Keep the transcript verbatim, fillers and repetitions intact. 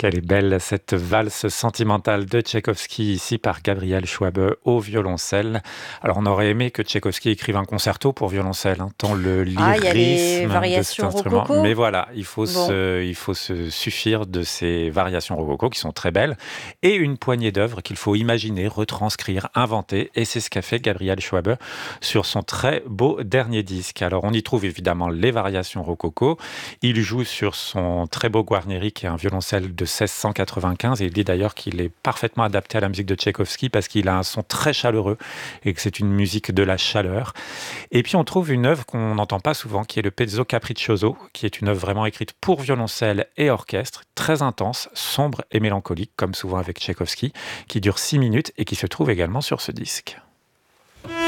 Qu'elle est belle cette valse sentimentale de Tchaïkovski ici par Gabriel Schwabe au violoncelle. Alors on aurait aimé que Tchaïkovski écrive un concerto pour violoncelle, hein, tant le Ah, il y a les lyrisme de cet variations instrument. rococo. Mais voilà, il faut, Bon, se, il faut se suffire de ces variations rococo qui sont très belles et une poignée d'œuvres qu'il faut imaginer, retranscrire, inventer. Et c'est ce qu'a fait Gabriel Schwabe sur son très beau dernier disque. Alors on y trouve évidemment les variations rococo. Il joue sur son très beau Guarneri qui est un violoncelle de seize cent quatre-vingt-quinze et il dit d'ailleurs qu'il est parfaitement adapté à la musique de Tchaïkovski parce qu'il a un son très chaleureux et que c'est une musique de la chaleur. Et puis on trouve une œuvre qu'on n'entend pas souvent qui est le Pezzo Capriccioso, qui est une œuvre vraiment écrite pour violoncelle et orchestre, très intense, sombre et mélancolique comme souvent avec Tchaïkovski, qui dure six minutes et qui se trouve également sur ce disque.